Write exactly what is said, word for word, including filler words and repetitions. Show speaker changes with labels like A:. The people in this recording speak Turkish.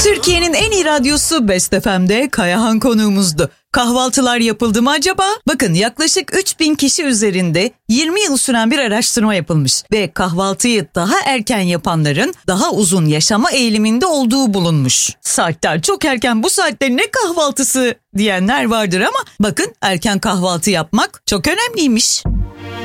A: Türkiye'nin en iyi radyosu Best F M'de Kayahan konuğumuzdu. Kahvaltılar yapıldı mı acaba? Bakın yaklaşık üç bin kişi üzerinde yirmi yıl süren bir araştırma yapılmış ve kahvaltıyı daha erken yapanların daha uzun yaşama eğiliminde olduğu bulunmuş. Saatler çok erken, bu saatte ne kahvaltısı diyenler vardır ama bakın erken kahvaltı yapmak çok önemliymiş.